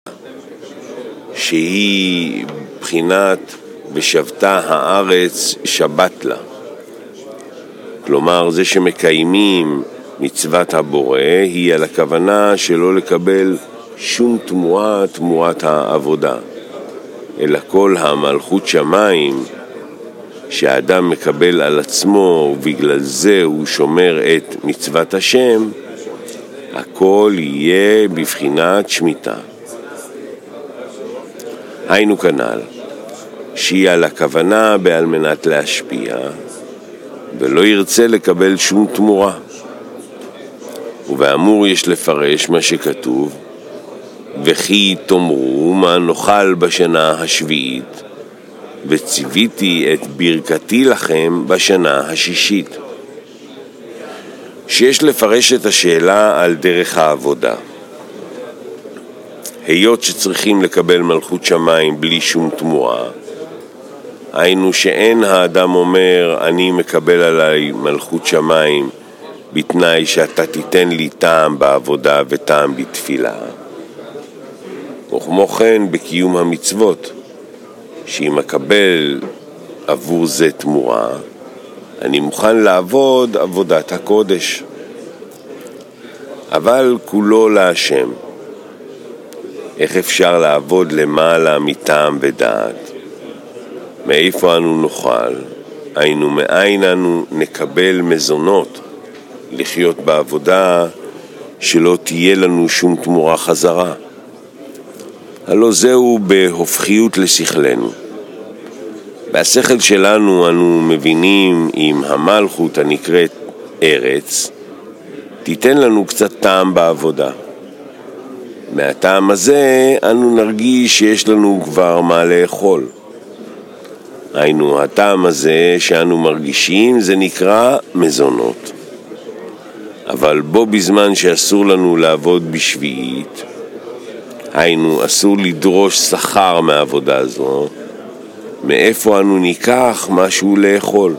שהיא בחינת ושבתה הארץ שבת לה. כלומר, זה שמקיימים מצוות הבורא היא על הכוונה שלא לקבל שום תמורה תמורת העבודה, אלא כל המלכות שמיים שהאדם מקבל על עצמו ובגלל זה הוא שומר את מצוות השם, הכל יהיה בבחינת שמיטה. היינו כנ"ל, שהיא על הכוונה בעל מנת להשפיע ולא ירצה לקבל שום תמורה. ובאמור יש לפרש מה שכתוב, וכי תאמרו מה נאכל בשנה השביעית, וציוויתי את ברכתי לכם בשנה השישית. שיש לפרש את השאלה על דרך העבודה. היות שצריכים לקבל מלכות שמיים בלי שום תמורה, היינו שאין האדם אומר אני מקבל עליי מלכות שמיים בתנאי שאתה תיתן לי טעם בעבודה וטעם בתפילה. וכמו כן בקיום המצוות, שאם אקבל עבור זה תמורה, אני מוכן לעבוד עבודת הקודש. אבל כולו להשם. איך אפשר לעבוד למעלה מטעם ודעת? מאיפה אנו נאכל? היינו מאין אנו נקבל מזונות לחיות בעבודה שלא תהיה לנו שום תמורה חזרה. הלא זהו בהופכיות לשכלנו. והשכל שלנו אנו מבינים אם המלכות הנקראת ארץ תיתן לנו קצת טעם בעבודה. מהטעם הזה אנו נרגיש שיש לנו כבר מה לאכול. היינו הטעם הזה שאנו מרגישים זה נקרא מזונות. אבל בו בזמן שאסור לנו לעבוד בשביעית, היינו אסור לדרוש שכר מהעבודה הזו, מאיפה אנו ניקח משהו לאכול?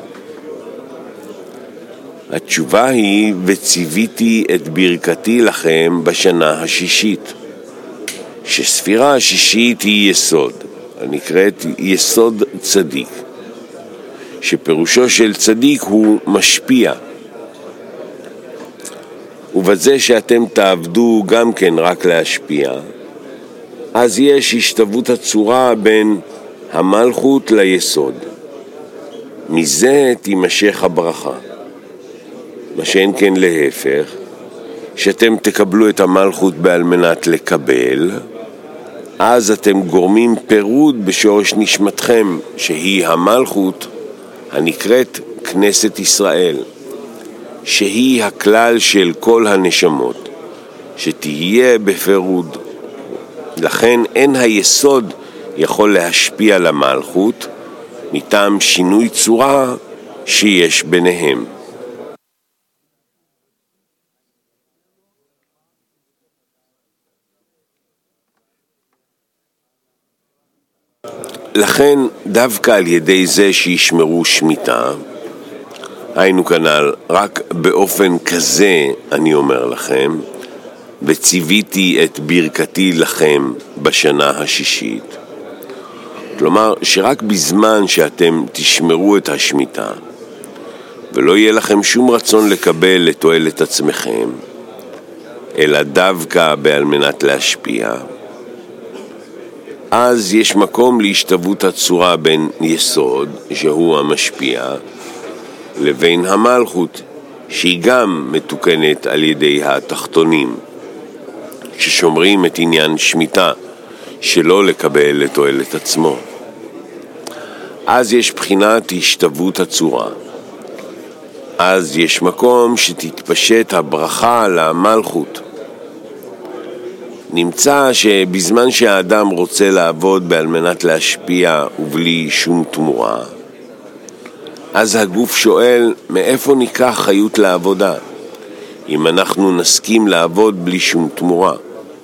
התשובה היא וציוויתי את ברכתי לכם בשנה השישית, שספירה השישית היא יסוד, הנקראת יסוד צדיק, שפירושו של צדיק הוא משפיע. ובזה שאתם תעבדו גם כן רק להשפיע, אז יש השתוות הצורה בין המלכות ליסוד. מזה תימשך הברכה. מה שאין כן להפך, שאתם תקבלו את המלכות בעל מנת לקבל, אז אתם גורמים פירוד בשורש נשמתכם, שהיא המלכות הנקראת כנסת ישראל, שהיא הכלל של כל הנשמות, שתהיה בפירוד. לכן אין היסוד יכול להשפיע על המלכות מטעם שינוי צורה שיש ביניהם. לכן דווקא על ידי זה שישמרו שמיטה, היינו כנ"ל, רק באופן כזה אני אומר לכם, וציוויתי את ברכתי לכם בשנה השישית. כלומר שרק בזמן שאתם תשמרו את השמיטה ולא יהיה לכם שום רצון לקבל לתועלת עצמכם, אלא דווקא בעל מנת להשפיע, אז יש מקום להשתוות הצורה בין יסוד, שהוא המשפיע, לבין המלכות, שהיא גם מתוקנת על ידי התחתונים, ששומרים את עניין שמיטה, שלא לקבל לתועלת עצמו. אז יש בחינת השתוות הצורה. אז יש מקום שתתפשט הברכה למלכות. נמצא שבזמן שהאדם רוצה לעבוד בעל מנת להשפיע ובלי שום תמורה, אז הגוף שואל מאיפה ניקח חיות לעבודה, אם אנחנו נסכים לעבוד בלי שום תמורה.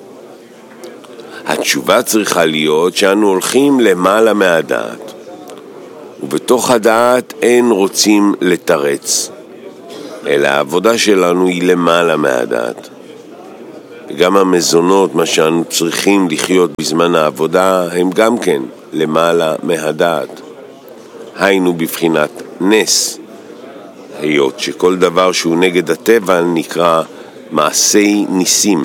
התשובה צריכה להיות שאנו הולכים למעלה מהדעת, ובתוך הדעת אין רוצים לתרץ, אלא העבודה שלנו היא למעלה מהדעת. וגם המזונות, מה שאנו צריכים לחיות בזמן העבודה, הם גם כן למעלה מהדעת. היינו בבחינת נס, היות שכל דבר שהוא נגד הטבע נקרא מעשי ניסים.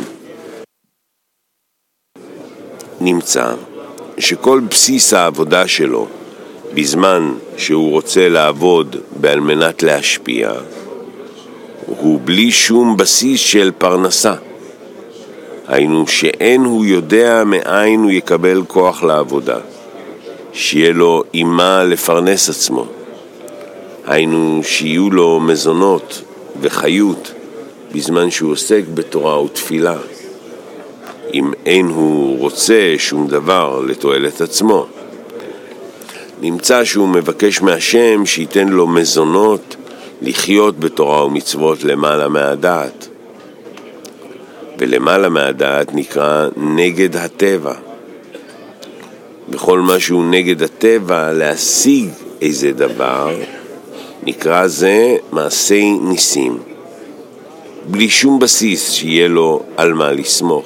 נמצא שכל בסיס העבודה שלו, בזמן שהוא רוצה לעבוד על מנת להשפיע, הוא בלי שום בסיס של פרנסה. היינו שאין הוא יודע מאין הוא יקבל כוח לעבודה, שיהיה לו אימה לפרנס עצמו. היינו שיהיו לו מזונות וחיות בזמן שהוא עוסק בתורה ותפילה, אם אין הוא רוצה שום דבר לתועלת עצמו. נמצא שהוא מבקש מהשם שייתן לו מזונות לחיות בתורה ומצוות למעלה מהדעת. ולמעלה מהדעת נקרא נגד הטבע. בכל משהו נגד הטבע להשיג איזה דבר, נקרא זה מעשי ניסים, בלי שום בסיס שיהיה לו על מה לסמוך.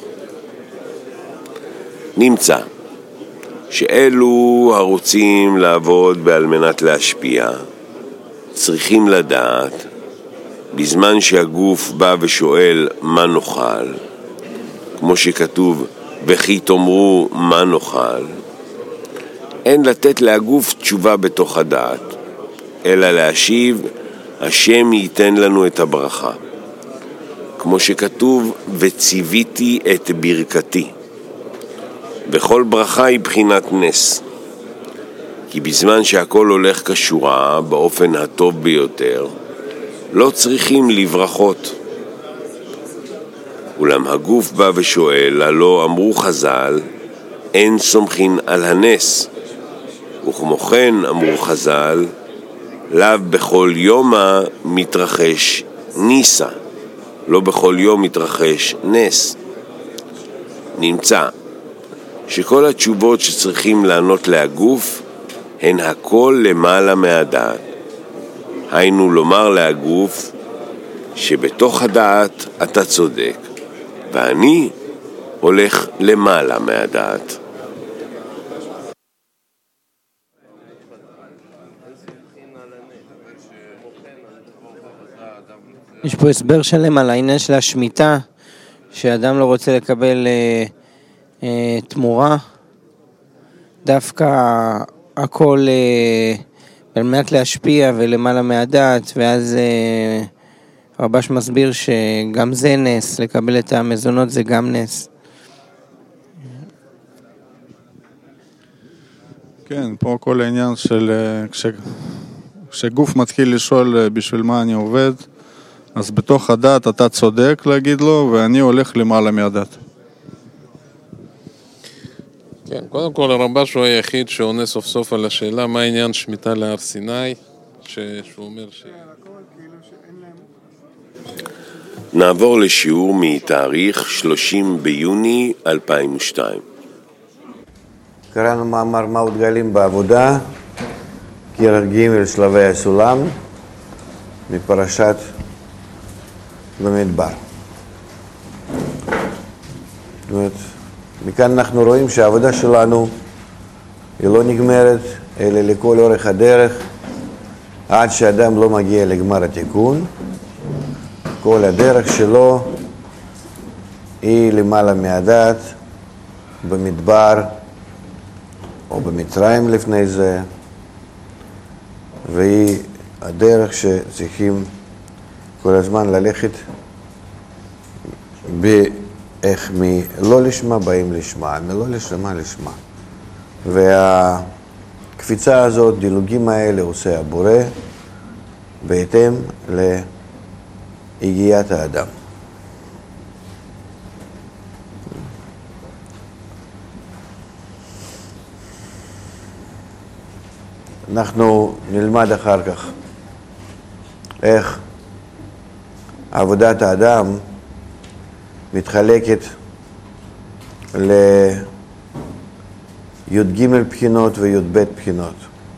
נמצא שאלו הרוצים לעבוד על מנת להשפיע, צריכים לדעת, בזמן שהגוף בא ושואל מה נאכל, כמו שכתוב, וכי תאמרו מה נאכל, אין לתת להגוף תשובה בתוך הדעת, אלא להשיב, השם ייתן לנו את הברכה. כמו שכתוב, וציוויתי את ברכתי. וכל ברכה היא בחינת נס. כי בזמן שהכל הולך כשורה באופן הטוב ביותר, לא צריכים לברכות. אולם הגוף בא ושואל, הלא אמרו חז"ל, אין סומכין על הנס. וכמו כן אמרו חז"ל, לאו בכל יומה מתרחש ניסה, לא בכל יום מתרחש נס. נמצא שכל התשובות שצריכים לענות להגוף הן הכל למעלה מהדעת. היינו לומר להגוף שבתוך הדעת אתה צודק, ואני הולך למעלה מהדעת. יש פה הסבר שלם על העניין של השמיטה, שאדם לא רוצה לקבל תמורה, דווקא הכל על מנת להשפיע ולמעלה מהדעת, ואז רבש מסביר שגם זה נס, לקבל את המזונות זה גם נס. כן, פה כל העניין של כשגוף מתחיל לשאול בשביל מה אני עובד, אז בתוך הדעת אתה צודק להגיד לו, ואני הולך למעלה מהדעת. כן, קודם כל הרמב"ש הוא היחיד שעונה סוף סוף על השאלה מה העניין שמיטה להר סיני, שהוא אומר נעבור לשיעור מתאריך 30 ביוני 2002. קראנו מאמר מאות גלים בעבודה, כרך ג' שלבי הסולם, מפרשת במדבר. זאת אומרת, מכאן אנחנו רואים שהעבודה שלנו היא לא נגמרת, אלא לכל אורך הדרך, עד שאדם לא מגיע לגמר התיקון. כל הדרך שלו היא למעלה מהדעת, במדבר או במצרים לפני זה, והיא הדרך שצריכים כל הזמן ללכת איך מלא לשמה באים לשמה, מלא לשמה לשמה. והקפיצה הזאת, דילוגים האלה עושה הבורא בהתאם להגיעת האדם. אנחנו נלמד אחר כך איך עבודת האדם מתחלקת לי"ג בחינות וי"ב בחינות.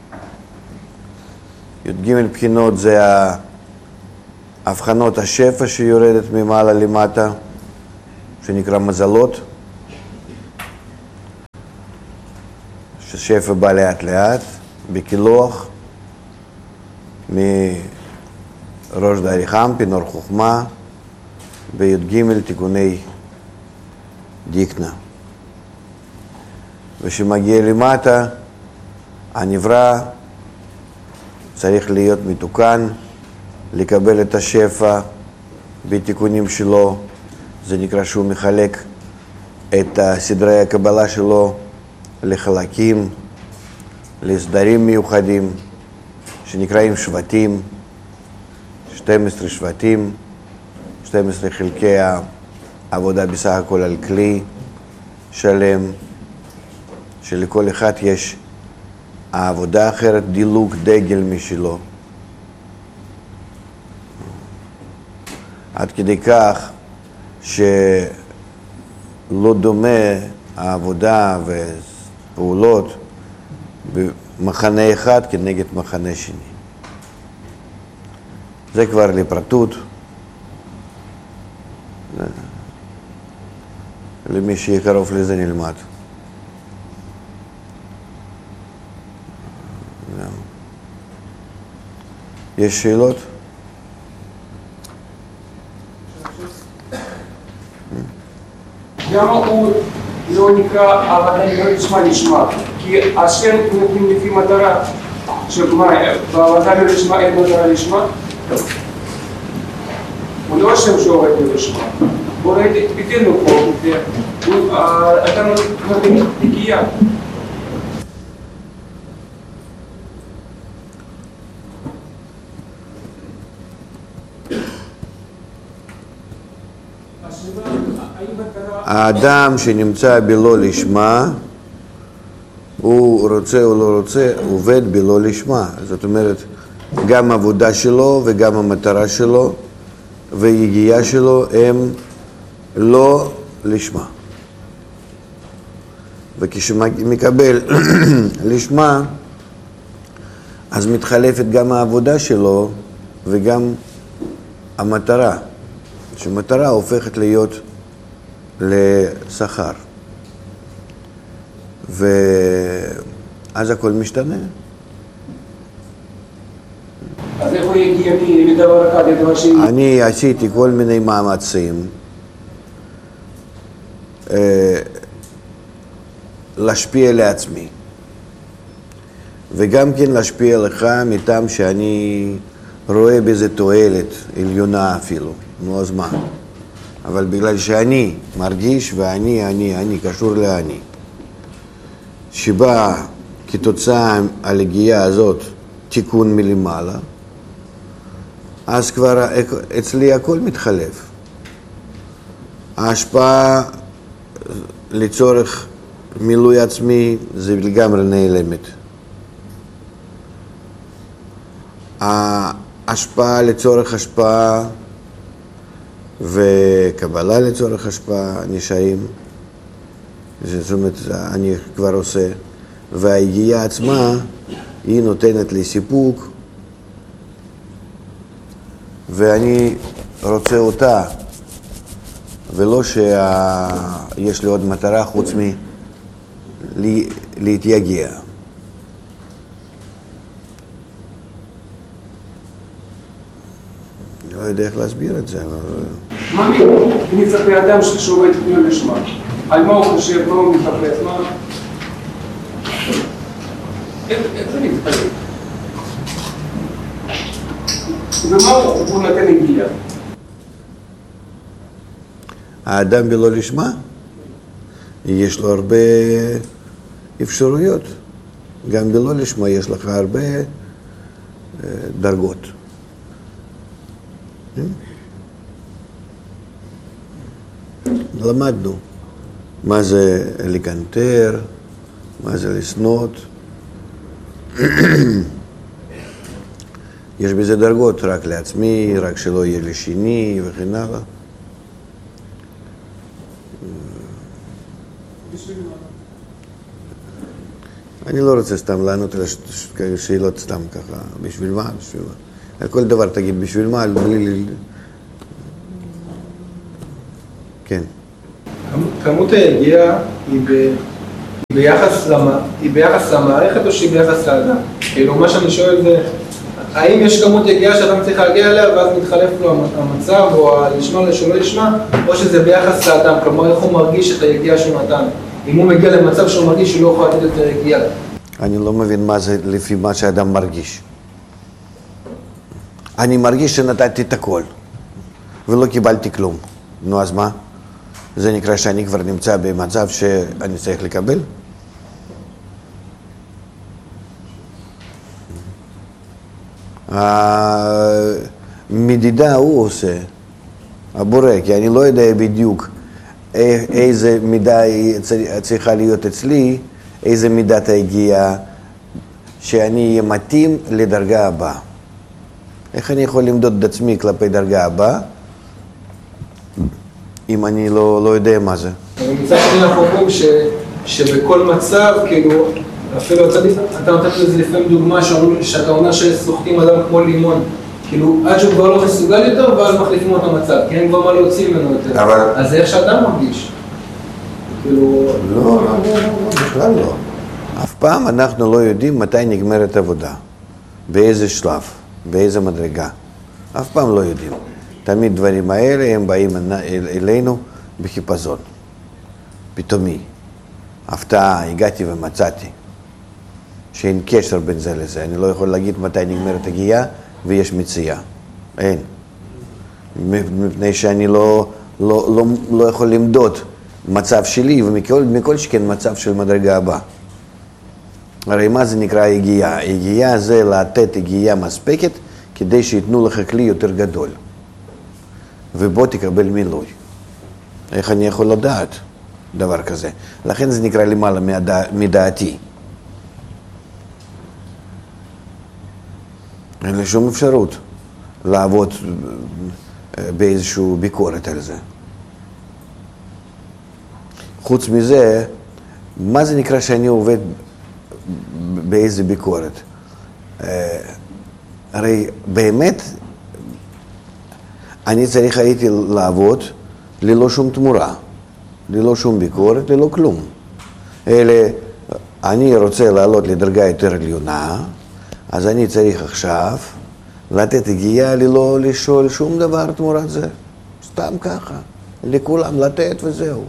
י"ג בחינות זה הבחנות השפע שיורדת ממעלה למטה, שנקרא מזלות, ששפע בא לאט לאט, בקילוח, מראש דריכם, פינור חוכמה, בי"ג תיקוני דיקנה. ושמגיע למטה, הנברא צריך להיות מתוקן, לקבל את השפע בתיקונים שלו. זה נקרא שהוא מחלק את סדרי הקבלה שלו לחלקים, לסדרים מיוחדים, שנקראים שבטים, 12 שבטים, 12 חלקי העבודה בסך הכל על כלי שלם, שלכל אחד יש העבודה אחרת, דילוג, דגל משלו. עד כדי כך שלא דומה העבודה ופעולות במחנה אחד כנגד מחנה שני. זה כבר לפרטות. למי שיהיה קרוב לזה נלמד. יש שאלות? למה הוא לא נקרא עבודה לא לשמה לשמה? כי השם נותנים לפי מטרה, בעבודה לא לשמה אין מטרה לשמה? הוא לא השם שעובד לא לשמה. בוא ראיתי את ביתנו פה, אתה נותן נקייה. האדם שנמצא בלא לשמה, הוא רוצה או לא רוצה, עובד בלא לשמה. זאת אומרת, גם העבודה שלו וגם המטרה שלו והיגיעה שלו הם לא לשמה. וכשמקבל לשמה, אז מתחלפת גם העבודה שלו וגם המטרה. שמטרה הופכת להיות לשכר. ואז הכל משתנה. אז איך הוא יגיע מדבר אחד לדבר שני? אני עשיתי כל מיני מאמצים להשפיע לעצמי. וגם כן להשפיע לך מטעם שאני רואה בזה תועלת עליונה אפילו. נו, אז מה? אבל בגלל שאני מרגיש ואני קשור לאני, שבא כתוצאה על הגיעה הזאת תיקון מלמעלה, אז כבר אצלי הכל מתחלף. ההשפעה לצורך מילוי עצמי זה לגמרי נעלמת. ההשפעה לצורך השפעה וקבלה לצורך השפעה נשארים, זאת אומרת, אני כבר עושה, וההגיעה עצמה היא נותנת לי סיפוק, ואני רוצה אותה, ולא שיש לי עוד מטרה חוץ להתייגע. לא יודע איך להסביר את זה, אבל... מה מצפה אדם שעובד לא לשמה? על מה הוא חושב, מה הוא מחפש, מה? איך זה מתחלק? ומה הוא נותן הגיעה? האדם בלא לשמה, יש לו הרבה אפשרויות. גם בלא לשמה יש לך הרבה דרגות. למדנו מה זה לקנטר, מה זה לסנות. יש בזה דרגות, רק לעצמי, רק שלא יהיה לשני וכן הלאה. אני לא רוצה סתם לענות על שאלות סתם ככה, בשביל מה, בשביל מה. על כל דבר תגיד בשביל מה, בלי... כן. כמות היגיעה היא ביחס למערכת או שהיא ביחס לאדם? כאילו מה שאני שואל זה, האם יש כמות יגיעה שאדם צריך להגיע אליה ואז מתחלף לו המצב או לשמוע לשלא ישמע, או שזה ביחס לאדם, כלומר איך הוא מרגיש את היגיעה שהוא נתן? אם הוא מגיע למצב שהוא מרגיש שהוא לא יכול לתת יותר יגיעה. אני לא מבין מה זה לפי מה שאדם מרגיש. אני מרגיש שנתתי את הכל ולא קיבלתי כלום. נו אז מה? זה נקרא שאני כבר נמצא במצב שאני צריך לקבל? המדידה הוא עושה, הבורא, כי אני לא יודע בדיוק איזה מידה צריכה להיות אצלי, איזה מידת ההגיעה שאני אהיה מתאים לדרגה הבאה. איך אני יכול למדוד את עצמי כלפי דרגה הבאה אם אני לא יודע מה זה? מצד שני אנחנו אומרים שבכל מצב, כאילו, אפילו אתה נותן לזה לפעמים דוגמה שאתה אומר שסוחטים אדם כמו לימון, כאילו עד שהוא כבר לא מסוגל יותר ואז מחליפים אותו מצב, כי אין כבר מה להוציא ממנו יותר. אז זה איך שאדם מרגיש. כאילו... לא, בכלל לא. אף פעם אנחנו לא יודעים מתי נגמרת עבודה, באיזה שלב, באיזה מדרגה. אף פעם לא יודעים. תמיד דברים האלה הם באים אלינו בחיפזון, פתאומי. הפתעה, הגעתי ומצאתי שאין קשר בין זה לזה. אני לא יכול להגיד מתי נגמרת הגיעה ויש מציאה. אין. מפני שאני לא יכול למדוד מצב שלי ומכל שכן מצב של מדרגה הבאה. הרי מה זה נקרא הגיעה? הגיעה זה לתת הגיעה מספקת כדי שיתנו לך כלי יותר גדול. ובוא תקבל מילוי. איך אני יכול לדעת דבר כזה? לכן זה נקרא למעלה מדעתי. אין לי שום אפשרות לעבוד באיזושהי ביקורת על זה. חוץ מזה, מה זה נקרא שאני עובד באיזה ביקורת? הרי באמת אני צריך הייתי לעבוד ללא שום תמורה, ללא שום ביקורת, ללא כלום. אלא אני רוצה לעלות לדרגה יותר עליונה, אז אני צריך עכשיו לתת הגיעה ללא לשאול שום דבר תמורת זה. סתם ככה, לכולם לתת וזהו.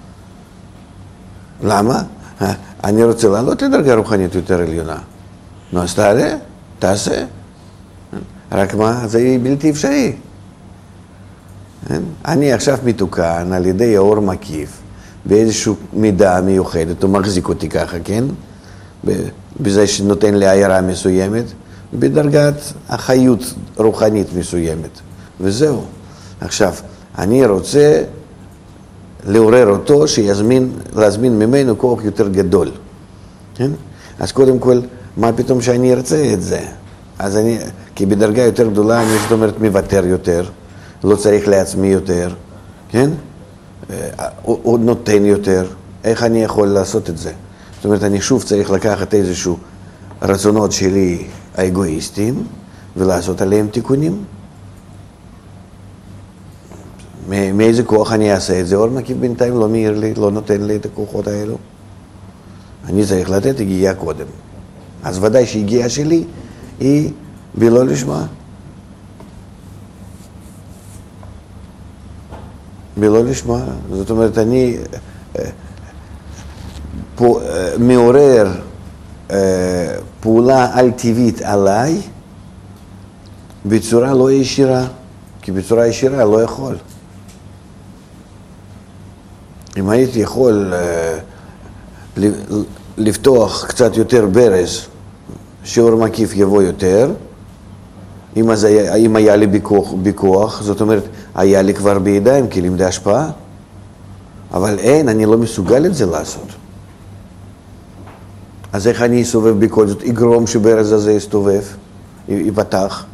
למה? אני רוצה לעלות לדרגה רוחנית יותר עליונה. נו, אז תעשה. רק מה, זה בלתי אפשרי. אני עכשיו מתוקן על ידי האור מקיף, באיזושהי מידה מיוחדת, הוא מחזיק אותי ככה, כן? בזה שנותן לי עיירה מסוימת, בדרגת החיות רוחנית מסוימת. וזהו. עכשיו, אני רוצה לעורר אותו, להזמין ממנו כוח יותר גדול. כן? אז קודם כל, מה פתאום שאני ארצה את זה? אז אני, כי בדרגה יותר גדולה, אני זאת אומרת מוותר יותר, לא צריך לעצמי יותר, כן? הוא נותן יותר. איך אני יכול לעשות את זה? זאת אומרת, אני שוב צריך לקחת איזשהו רצונות שלי האגואיסטיים, ולעשות עליהם תיקונים. מאיזה כוח אני אעשה את זה? אור מקיף בינתיים לא מאיר לי, לא נותן לי את הכוחות האלו. אני צריך לתת הגיעה קודם. אז ודאי שהגיעה שלי היא בלא לשמה. בלא לשמה. זאת אומרת, אני מעורר פעולה על טבעית עליי בצורה לא ישירה, כי בצורה ישירה לא יכול. אם הייתי יכול לפתוח קצת יותר ברז, שאור מקיף יבוא יותר, אם היה לי בכוח, זאת אומרת, היה לי כבר בידיים כלים להשפעה, אבל אין, אני לא מסוגל את זה לעשות. אז איך אני אסובב בכל זאת? יגרום שברז הזה יסתובב, ייפתח,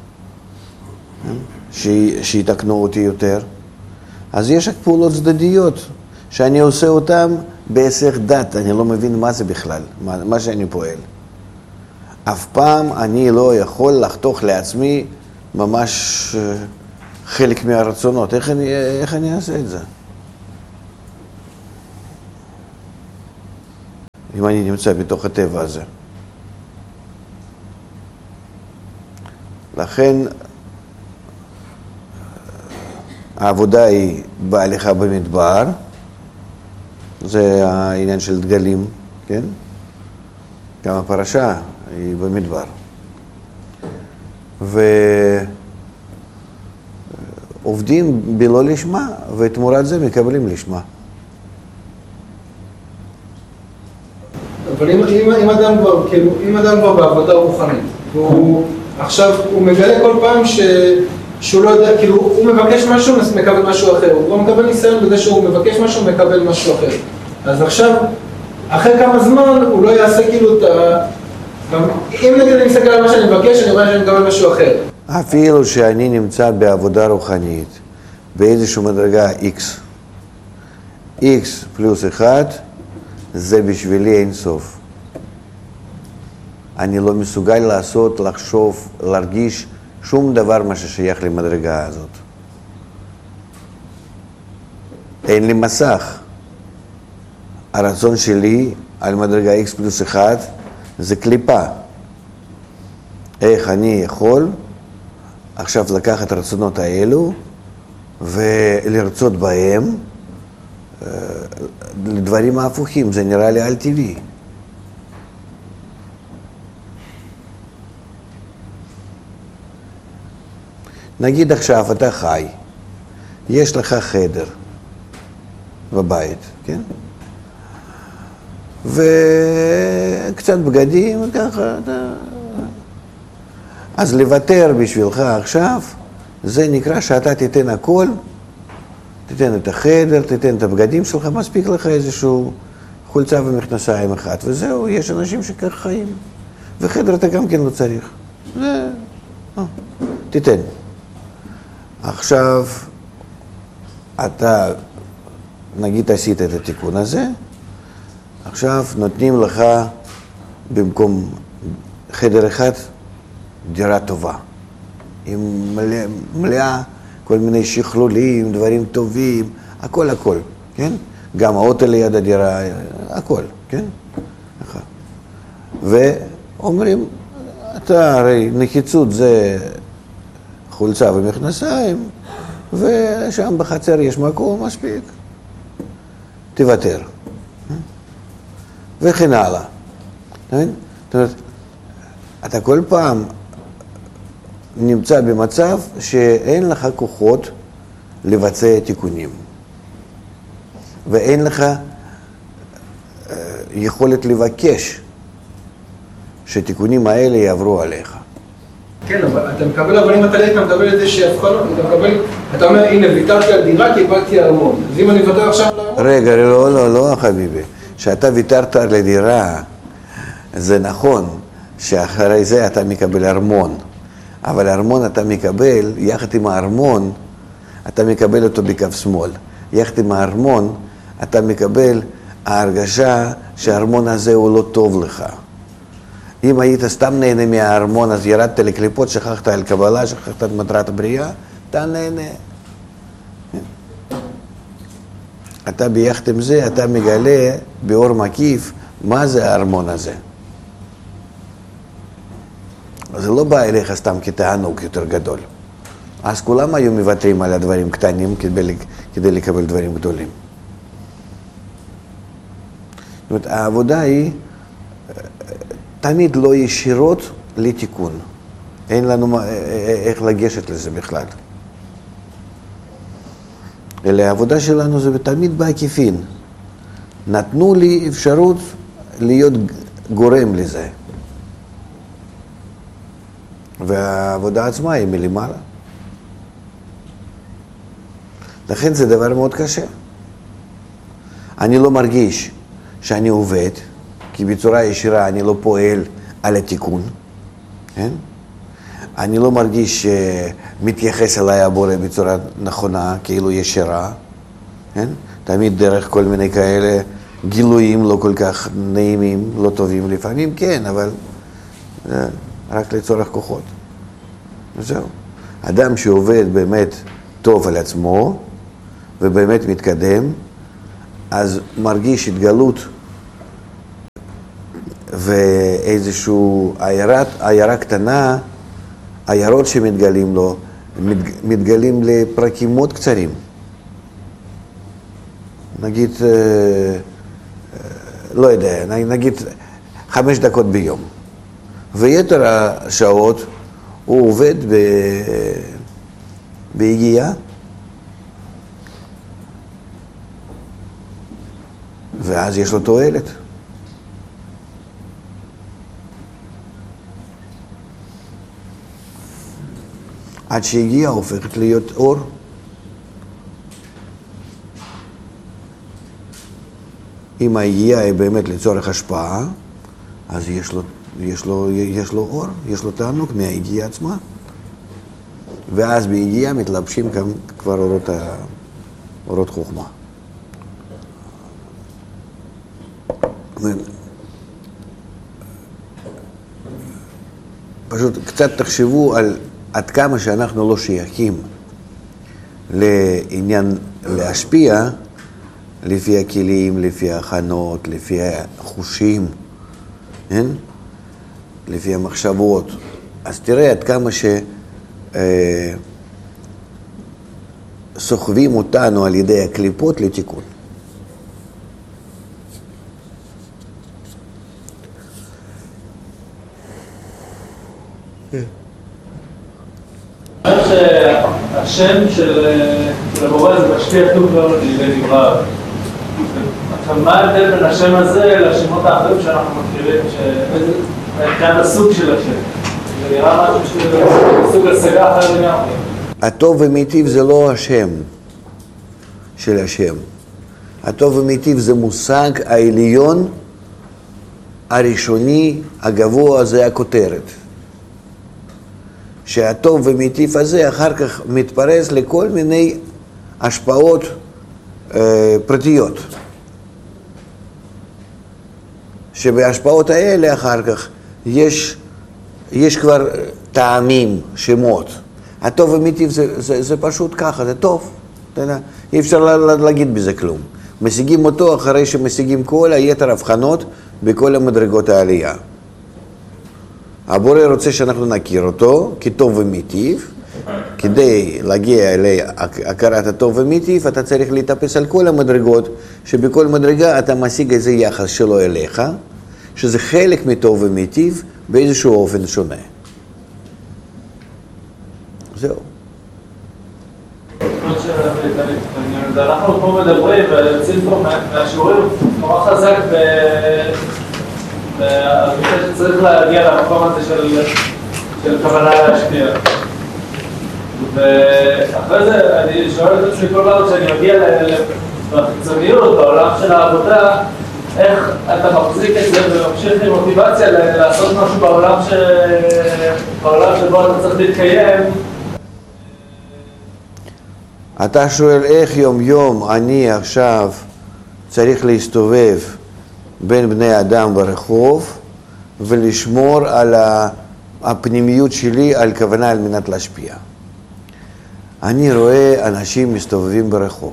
שיתקנו אותי יותר. אז יש פעולות צדדיות שאני עושה אותן בהיסח דת, אני לא מבין מה זה בכלל, מה שאני פועל. אף פעם אני לא יכול לחתוך לעצמי ממש חלק מהרצונות. איך אני אעשה את זה? אם אני נמצא בתוך הטבע הזה. לכן העבודה היא בהליכה במדבר, זה העניין של דגלים, כן? גם הפרשה היא במדבר. ועובדים בלא לשמה, ותמורת זה מקבלים לשמה. אבל אם אדם כבר, כאילו, אם אדם כבר בעבודה רוחנית, והוא עכשיו, הוא מגלה כל פעם שהוא לא יודע, כאילו, הוא מבקש משהו, מקבל משהו אחר, הוא לא מקבל ניסיון בזה שהוא מבקש משהו, מקבל משהו אחר. אז עכשיו, אחרי כמה זמן, הוא לא יעשה כאילו את ה... אם נגיד אני מסתכל על מה שאני מבקש, אני רואה שאני מקבל משהו אחר. אפילו שאני נמצא בעבודה רוחנית, באיזושהי מדרגה X, X פלוס 1, זה בשבילי אין סוף. אני לא מסוגל לעשות, לחשוב, להרגיש שום דבר מה ששייך למדרגה הזאת. אין לי מסך. הרצון שלי על מדרגה X פלוס 1 זה קליפה. איך אני יכול עכשיו לקחת הרצונות האלו ולרצות בהם לדברים ההפוכים, זה נראה לי על טבעי. נגיד עכשיו אתה חי, יש לך חדר בבית, כן? וקצת בגדים, ככה, אז לוותר בשבילך עכשיו, זה נקרא שאתה תיתן הכל, תיתן את החדר, תיתן את הבגדים שלך, מספיק לך איזשהו חולצה ומכנסיים אחת, וזהו, יש אנשים שכך חיים. וחדר אתה גם כן לא צריך. זה, תיתן. עכשיו, אתה, נגיד עשית את התיקון הזה, עכשיו נותנים לך במקום חדר אחד דירה טובה, עם מלאה כל מיני שכלולים, דברים טובים, הכל, כן? גם האוטו ליד הדירה, הכל, כן? ואומרים, אתה הרי נחיצות זה חולצה ומכנסיים, ושם בחצר יש מקום מספיק, תוותר. וכן הלאה. זאת אומרת, אתה כל פעם נמצא במצב שאין לך כוחות לבצע תיקונים. ואין לך יכולת לבקש שתיקונים האלה יעברו עליך. כן, אבל אתה מקבל, אבל אם אתה מקבל את זה שיפכנו, אתה אומר, הנה, ויתרתי על דירה, קיבלתי ארמון. אז אם אני ויתר עכשיו לארמון... רגע, לא, חביבי. שאתה ויתרת על הדירה, זה נכון שאחרי זה אתה מקבל ארמון. אבל הארמון אתה מקבל, יחד עם הארמון, אתה מקבל אותו בכף שמאל. יחד עם הארמון, אתה מקבל ההרגשה שהארמון הזה הוא לא טוב לך. אם היית סתם נהנה מהארמון, אז ירדת לקליפות, שכחת על קבלה, שכחת את מטרת הבריאה, אתה נהנה. אתה ביחד עם זה, אתה מגלה באור מקיף מה זה הארמון הזה. זה לא בא אליך סתם כתענוג יותר גדול. אז כולם היו מוותרים על הדברים קטנים כדי לקבל דברים גדולים. זאת אומרת, העבודה היא תמיד לא ישירות לתיקון. אין לנו איך לגשת לזה בכלל. אלא העבודה שלנו זה תמיד בעקיפין. נתנו לי אפשרות להיות גורם לזה. והעבודה עצמה היא מלמעלה. לכן זה דבר מאוד קשה. אני לא מרגיש שאני עובד, כי בצורה ישירה אני לא פועל על התיקון. כן? אני לא מרגיש שמתייחס אליי הבורא בצורה נכונה, כאילו ישירה. כן? תמיד דרך כל מיני כאלה גילויים לא כל כך נעימים, לא טובים לפעמים, כן, אבל רק לצורך כוחות. וזהו. אדם שעובד באמת טוב על עצמו ובאמת מתקדם, אז מרגיש התגלות ואיזשהו עיירה קטנה, עיירות שמתגלים לו, מתגלים לפרקים מאוד קצרים. נגיד, לא יודע, נגיד 5 דקות ביום. ויתר השעות הוא עובד בהגיעה, ואז יש לו תועלת. עד שהגיעה הופכת להיות אור. אם ההגיעה היא באמת לצורך השפעה, אז יש לו אור, יש לו תענוג מההגיעה עצמה. ואז בהגיעה מתלבשים כבר אורות חוכמה. פשוט קצת תחשבו על עד כמה שאנחנו לא שייכים לעניין להשפיע לפי הכלים, לפי ההכנות, לפי החושים, כן? לפי המחשבות. אז תראה עד כמה סוחבים אותנו על ידי הקליפות לתיקון. השם של הבורא זה משפיע טוב מאוד לדבריו. עכשיו, מה ההבדל בין השם הזה לשמות האחרים שאנחנו מכירים, כאן הסוג של השם? זה נראה משהו סוג השגה אחר לגמרי. הטוב ומיטיב זה לא השם של השם. הטוב ומיטיב זה מושג העליון, הראשוני, הגבוה, זה הכותרת. שהטוב ומיטיב הזה אחר כך מתפרס לכל מיני השפעות פרטיות. שבהשפעות האלה אחר כך יש כבר טעמים, שמות. הטוב ומיטיב זה פשוט ככה, זה טוב. אי אפשר להגיד בזה כלום. משיגים אותו אחרי שמשיגים כל היתר הבחנות בכל המדרגות העלייה. הבורא רוצה שאנחנו נכיר אותו כטוב ומיטיב. כדי להגיע להכרת הטוב ומיטיב, אתה צריך להתאפס על כל המדרגות, שבכל מדרגה אתה משיג איזה יחס שלו אליך, שזה חלק מטוב ומיטיב באיזשהו אופן שונה. זהו. אנחנו פה מדברים ויוצאים פה מהשיעורים נורא חזק שצריך להגיע למקום הזה של כוונה להשפיע. ואחרי זה אני שואל את עצמי כל פעם שאני מגיע בחיצוניות, בעולם של העבודה, איך אתה מחזיק את זה וממשיך עם מוטיבציה לעשות משהו בעולם שבו אתה צריך להתקיים. אתה שואל איך יום יום אני עכשיו צריך להסתובב בין בני אדם ברחוב ולשמור על הפנימיות שלי, על כוונה על מנת להשפיע. אני רואה אנשים מסתובבים ברחוב.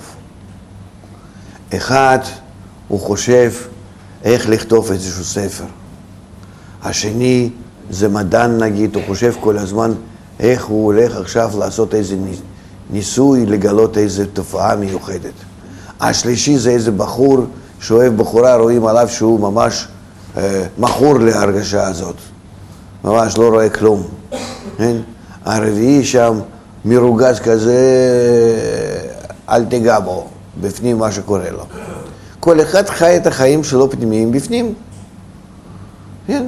אחד הוא חושב איך לכתוב איזשהו ספר. השני זה מדען נגיד, הוא חושב כל הזמן איך הוא הולך עכשיו לעשות איזה ניסוי, לגלות איזו תופעה מיוחדת. השלישי זה איזה בחור שאוהב בחורה, רואים עליו שהוא ממש מכור להרגשה הזאת. ממש לא רואה כלום. הרביעי שם מרוגז כזה, אל תיגע בו, בפנים מה שקורה לו. כל אחד חי את החיים שלו פנימיים בפנים. כן.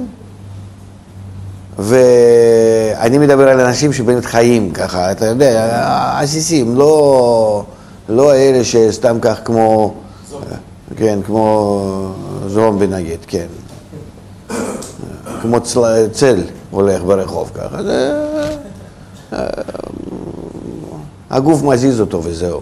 ואני מדבר על אנשים שבאמת חיים ככה, אתה יודע, עסיסים, לא אלה שסתם כך כמו, כן, כמו זומבי נגיד, כן. כמו צל הולך ברחוב ככה, הגוף מזיז אותו וזהו.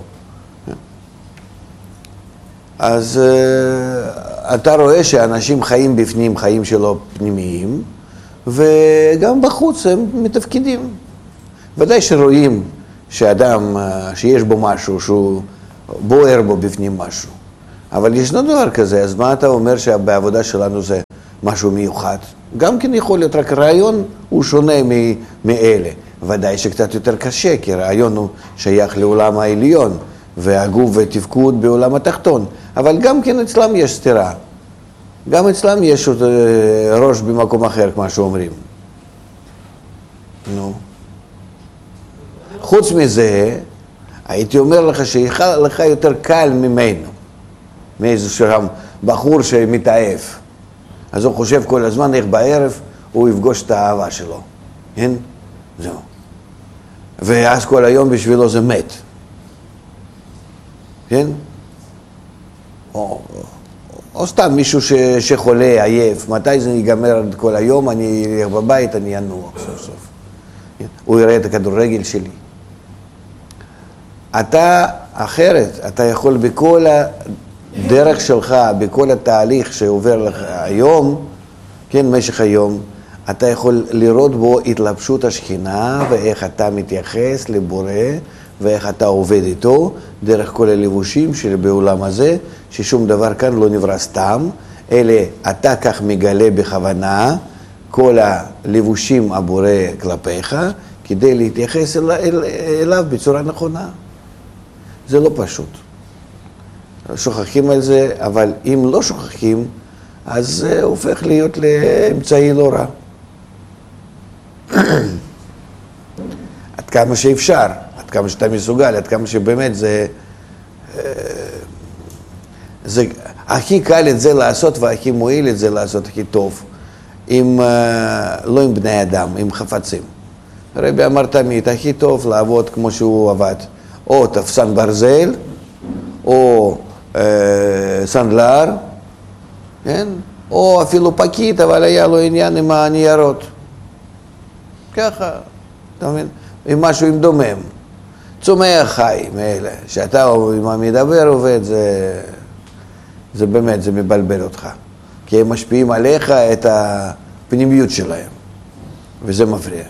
אז אתה רואה שאנשים חיים בפנים, חיים שלו פנימיים, וגם בחוץ הם מתפקידים. ודאי שרואים שאדם, שיש בו משהו, שהוא בוער בו בפנים משהו. אבל ישנו דבר כזה, אז מה אתה אומר שבעבודה שלנו זה משהו מיוחד. גם כן יכול להיות, רק רעיון הוא שונה מאלה. ודאי שקצת יותר קשה, כי רעיון הוא שייך לעולם העליון, והגוף ותפקוד בעולם התחתון. אבל גם כן אצלם יש סתירה. גם אצלם יש ראש במקום אחר, כמו שאומרים. נו. חוץ מזה, הייתי אומר לך שלך יותר קל ממנו. מאיזשהו בחור שמתעף. אז הוא חושב כל הזמן איך בערב הוא יפגוש את האהבה שלו. כן? זהו. ואז כל היום בשבילו זה מת. כן? או סתם מישהו שחולה, עייף. מתי זה ייגמר כל היום? אני אלך בבית, אני אנוח סוף סוף. הוא יראה את הכדורגל שלי. אתה אחרת, אתה יכול בכל הדרך שלך, בכל התהליך שעובר לך היום, כן, משך היום, אתה יכול לראות בו התלבשות השכינה ואיך אתה מתייחס לבורא ואיך אתה עובד איתו דרך כל הלבושים של בעולם הזה, ששום דבר כאן לא נברא סתם, אלא אתה כך מגלה בכוונה כל הלבושים הבורא כלפיך, כדי להתייחס אליו בצורה נכונה. זה לא פשוט. שוכחים על זה, אבל אם לא שוכחים, אז זה הופך להיות לאמצעי לא רע. עד כמה שאפשר, עד כמה שאתה מסוגל, עד כמה שבאמת זה הכי קל את זה לעשות והכי מועיל את זה לעשות הכי טוב, לא עם בני אדם, עם חפצים. הרבי אמר תמיד, הכי טוב לעבוד כמו שהוא עבד, או תפסן ברזל, או סנדלר, כן? או אפילו פקיד, אבל היה לו עניין עם הניירות. ככה, אתה מבין? עם משהו עם דומם. צומח חי מאלה, שאתה עם המדבר עובד, זה באמת, זה מבלבל אותך. כי הם משפיעים עליך את הפנימיות שלהם, וזה מפריע.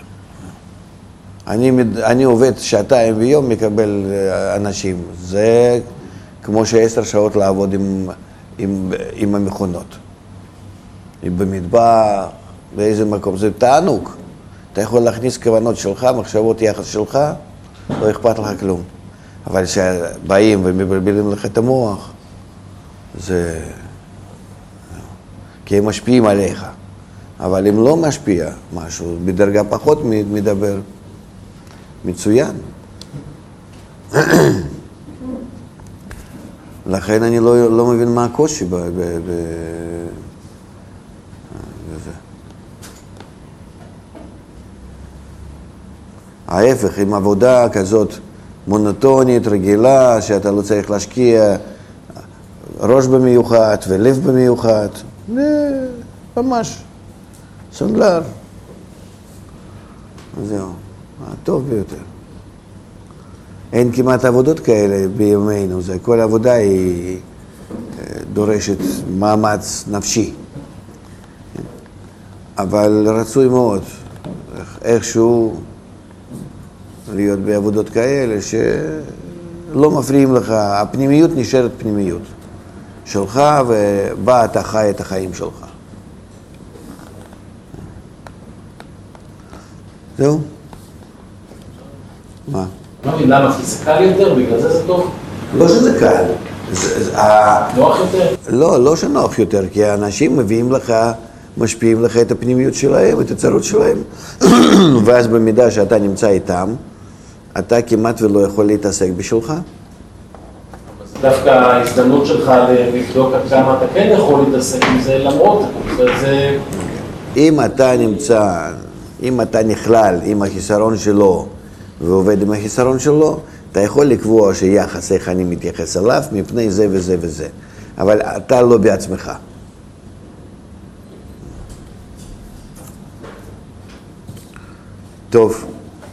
אני עובד שעתיים ביום, מקבל אנשים. זה כמו 10 שעות לעבוד עם המכונות. במטבח, באיזה מקום. זה תענוג. אתה יכול להכניס כוונות שלך, מחשבות יחס שלך, לא אכפת לך כלום. אבל כשבאים ומבלבלים לך את המוח, זה... כי הם משפיעים עליך. אבל אם לא משפיע משהו, בדרגה פחות מדבר, מצוין. לכן אני לא מבין מה הקושי בזה. ההפך, עם עבודה כזאת מונוטונית, רגילה, שאתה לא צריך להשקיע ראש במיוחד ולב במיוחד, ממש סנדלר. זהו, הטוב ביותר. אין כמעט עבודות כאלה בימינו, כל עבודה היא דורשת מאמץ נפשי. אבל רצוי מאוד, איכשהו להיות בעבודות כאלה שלא מפריעים לך, הפנימיות נשארת פנימיות שלך, ובה אתה חי את החיים שלך. זהו? מה? לא מבין, למה פיזיקלי יותר? בגלל זה זה טוב? לא שזה קל. נוח יותר? לא שנוח יותר, כי האנשים מביאים לך, משפיעים לך את הפנימיות שלהם, את הצרות שלהם. ואז במידה שאתה נמצא איתם, אתה כמעט ולא יכול להתעסק בשבילך. דווקא ההזדמנות שלך לבדוק עד כמה אתה כן יכול להתעסק עם זה, למרות זה... אם אתה נכלל עם החיסרון שלו ועובד עם החיסרון שלו, אתה יכול לקבוע שיחס איך אני מתייחס אליו מפני זה וזה וזה. אבל אתה לא בעצמך. טוב.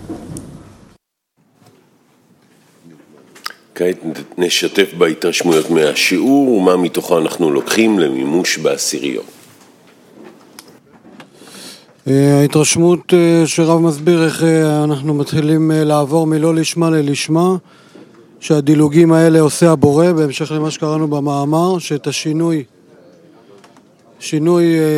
כעת נשתף בהתרשמויות מהשיעור ומה מתוכו אנחנו לוקחים למימוש בעשיריות. ההתרשמות שרב מסביר איך אנחנו מתחילים לעבור מלא לשמה ללשמה, שהדילוגים האלה עושה הבורא, בהמשך למה שקראנו במאמר, שאת השינוי